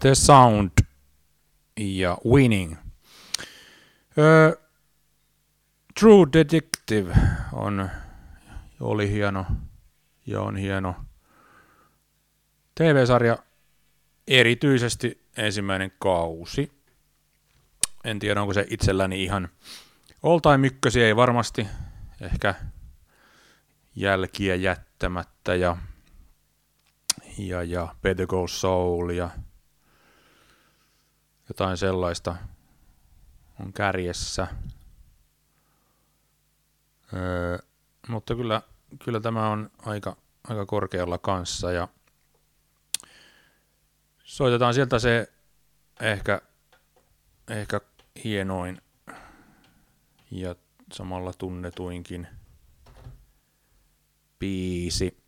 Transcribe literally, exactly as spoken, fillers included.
The Sound ja Winning. Öö, True Detective on, oli hieno ja on hieno T V-sarja, erityisesti ensimmäinen kausi. En tiedä, onko se itselläni ihan all time ykkösiä, ei varmasti, ehkä jälkiä jättämättä ja, ja, ja Better Call Saul ja jotain sellaista on kärjessä. Öö, mutta kyllä, kyllä tämä on aika, aika korkealla kanssa ja soitetaan sieltä se ehkä, ehkä hienoin ja samalla tunnetuinkin biisi.